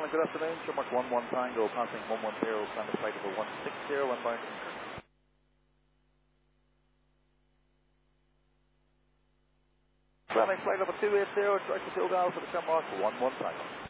Morning, good afternoon. Shamrock 11 Tango, passing 110, standard flight over 160, inbound. Landing flight over 280, direct to Silgal for the Shamrock 11 Tango.